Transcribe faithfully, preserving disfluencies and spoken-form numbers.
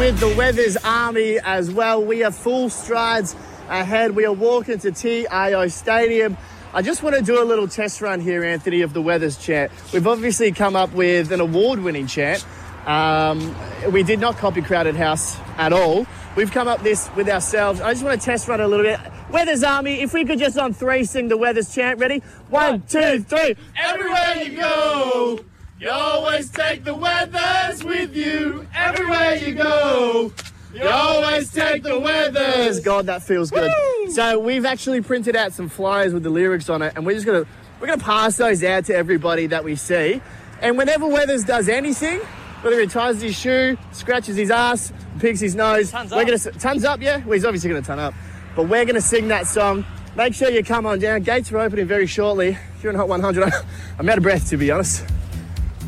with the Weathers Army as well. We are full strides ahead. We are walking to T I O Stadium. I just want to do a little test run here, Anthony, of the Weathers chant. We've obviously come up with an award-winning chant. Um, we did not copy Crowded House at all. We've come up this with ourselves. I just want to test run a little bit. Weathers Army, if we could just on three sing the Weathers chant. Ready? One, two, three. Everywhere you go, you always take the Weathers with you. Everywhere you go, you always take the Weathers. God, that feels good. Woo! So we've actually printed out some flyers with the lyrics on it, and we're just gonna we're gonna pass those out to everybody that we see. And whenever Weathers does anything, whether he ties his shoe, scratches his ass, picks his nose, Tons we're up. gonna tons up, yeah. Well, he's obviously gonna ton up, but we're gonna sing that song. Make sure you come on down. Gates are opening very shortly. If you're in Hot one hundred, I'm out of breath, to be honest.